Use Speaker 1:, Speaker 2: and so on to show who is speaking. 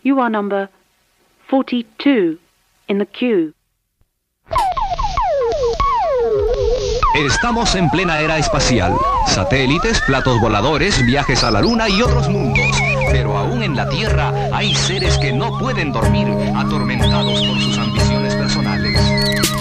Speaker 1: You are number 42 in the queue.
Speaker 2: Estamos en plena era espacial. Satélites, platos voladores, viajes a la Luna y otros mundos. Pero aún en la Tierra hay seres que no pueden dormir, atormentados por sus ambiciones personales.